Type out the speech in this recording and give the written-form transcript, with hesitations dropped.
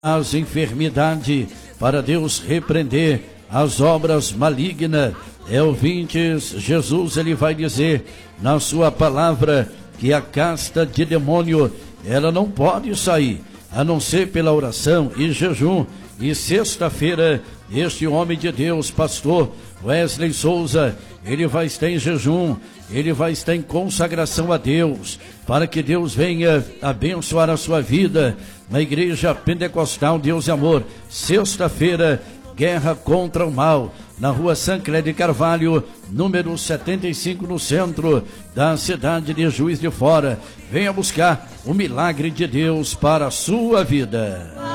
as enfermidades, para Deus repreender as obras malignas. Ouvintes, Jesus ele vai dizer na sua palavra que a casta de demônio ela não pode sair a não ser pela oração e jejum. E sexta-feira este homem de Deus, pastor Wesley Souza, ele vai estar em jejum, ele vai estar em consagração a Deus, para que Deus venha abençoar a sua vida na Igreja Pentecostal Deus e Amor. Sexta-feira, guerra contra o mal, na rua Sancler de Carvalho, número 75, no centro da cidade de Juiz de Fora. Venha buscar o milagre de Deus para a sua vida.